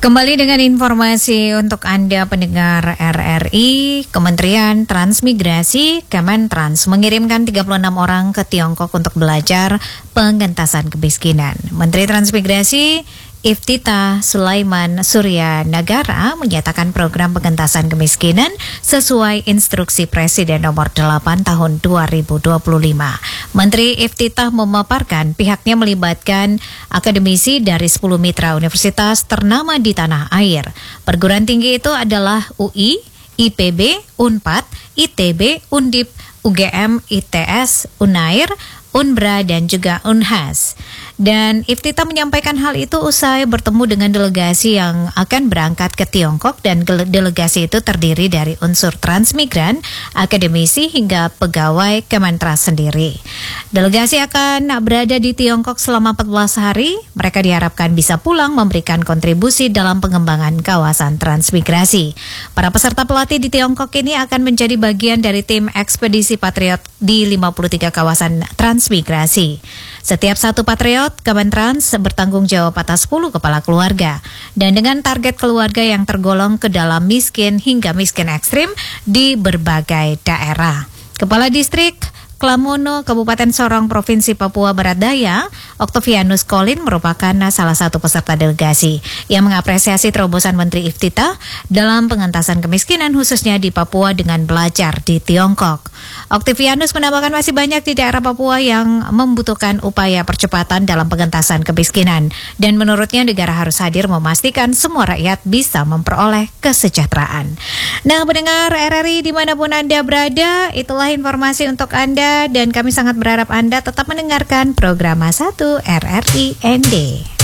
Kembali dengan informasi untuk Anda pendengar RRI, Kementerian Transmigrasi Kementrans mengirimkan 36 orang ke Tiongkok untuk belajar pengentasan kemiskinan. Menteri Transmigrasi Iftitah Sulaiman Surya Nagara menyatakan program pengentasan kemiskinan sesuai instruksi Presiden nomor 8 tahun 2025. Menteri Iftitah memaparkan pihaknya melibatkan akademisi dari 10 mitra universitas ternama di tanah air. Perguruan tinggi itu adalah UI, IPB, Unpad, ITB, Undip, UGM, ITS, Unair, Unbra dan juga Unhas. Dan Iftitah menyampaikan hal itu usai bertemu dengan delegasi yang akan berangkat ke Tiongkok, dan delegasi itu terdiri dari unsur transmigran, akademisi hingga pegawai Kementrans sendiri. Delegasi akan berada di Tiongkok selama 14 hari. Mereka diharapkan bisa pulang memberikan kontribusi dalam pengembangan kawasan transmigrasi. Para peserta pelatih di Tiongkok ini akan menjadi bagian dari tim ekspedisi Patriot di 53 kawasan transmigrasi. Setiap satu patriot, Kementrans bertanggung jawab atas 10 kepala keluarga. Dan dengan target keluarga yang tergolong ke dalam miskin hingga miskin ekstrim di berbagai daerah. Kepala Distrik Klamono, Kabupaten Sorong, Provinsi Papua Barat Daya, Octavianus Colin merupakan salah satu peserta delegasi yang mengapresiasi terobosan Menteri Iftitah dalam pengentasan kemiskinan khususnya di Papua dengan belajar di Tiongkok. Octavianus menambahkan masih banyak di daerah Papua yang membutuhkan upaya percepatan dalam pengentasan kemiskinan, dan menurutnya negara harus hadir memastikan semua rakyat bisa memperoleh kesejahteraan. Nah, pendengar RRI dimanapun Anda berada, itulah informasi untuk Anda, dan kami sangat berharap Anda tetap mendengarkan program 1 RRI ND.